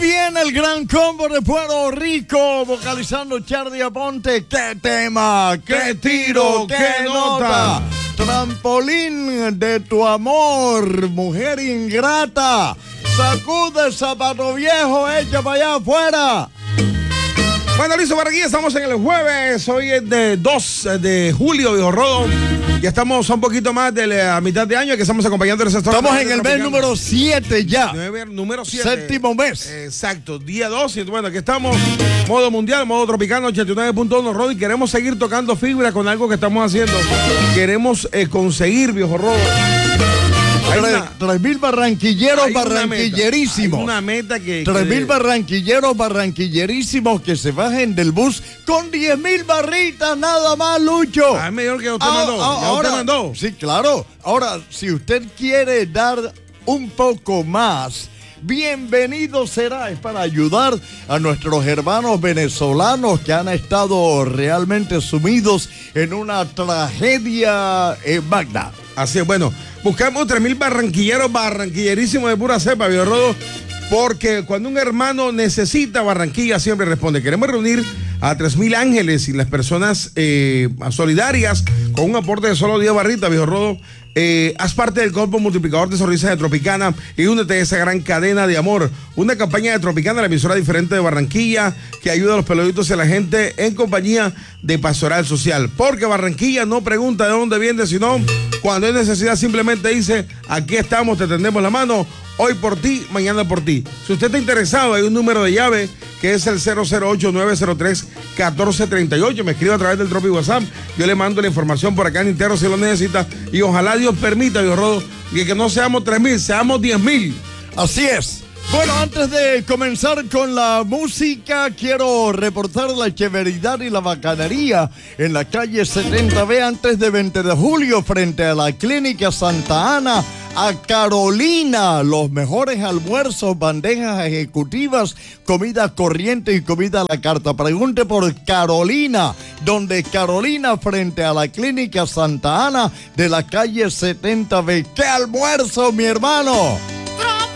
viene el gran combo de Puerto Rico, vocalizando Charly Aponte. ¡Qué tema! ¡Qué tiro! ¡Qué nota! Trampolín de tu amor, mujer ingrata. Sacude el zapato viejo, echa para allá afuera. Bueno, listo, para aquí estamos en el jueves. Hoy es de 2 de julio, viejo Rodo. Ya estamos a un poquito más de la mitad de año que estamos acompañando el sector. Estamos en el mes número 7 ya. Número 7. Séptimo mes. Exacto, día 2. Y bueno, aquí estamos, modo mundial, modo tropicano, 89.1, Rodo. Y queremos seguir tocando fibra con algo que estamos haciendo. Queremos conseguir, viejo Rodo. 3,000 barranquilleros barranquillerísimos. Una meta que 3,000 barranquilleros barranquillerísimos que se bajen del bus con 10,000 barritas nada más, Lucho. Ah, es mejor que usted mandó. Usted mandó. Sí, claro. Ahora, si usted quiere dar un poco más, bienvenido será. Es para ayudar a nuestros hermanos venezolanos que han estado realmente sumidos en una tragedia magna. Así es, bueno, buscamos 3,000 barranquilleros barranquillerísimos de pura cepa, viejo Rodo, porque cuando un hermano necesita, Barranquilla siempre responde. Queremos reunir a 3,000 ángeles y las personas solidarias con un aporte de solo 10 barritas, viejo Rodo. Haz parte del Combo Multiplicador de Sonrisas de Tropicana y únete a esa gran cadena de amor. Una campaña de Tropicana, la emisora diferente de Barranquilla, que ayuda a los peluditos y a la gente en compañía de Pastoral Social. Porque Barranquilla no pregunta de dónde viene, sino cuando hay necesidad simplemente dice, aquí estamos, te tendemos la mano. Hoy por ti, mañana por ti. Si usted está interesado, hay un número de llave que es el 008-903-1438. Me escribe a través del Tropi WhatsApp. Yo le mando la información por acá en interno si lo necesita. Y ojalá Dios permita, Dios Rodo, que no seamos 3,000, seamos 10,000. Así es. Bueno, antes de comenzar con la música, quiero reportar la chéveridad y la bacanería en la calle 70B antes de 20 de julio frente a la Clínica Santa Ana. A Carolina, los mejores almuerzos, bandejas ejecutivas, comida corriente y comida a la carta. Pregunte por Carolina, donde Carolina frente a la Clínica Santa Ana de la calle 70B. ¡Qué almuerzo, mi hermano!